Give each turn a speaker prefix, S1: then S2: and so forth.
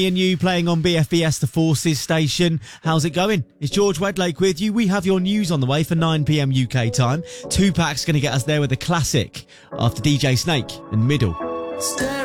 S1: And you playing on BFBS The Forces station. How's it going? It's George Wedlake with you. We have your news on the way for 9 p.m. UK time. Tupac's going to get us there with a classic after DJ Snake and Middle.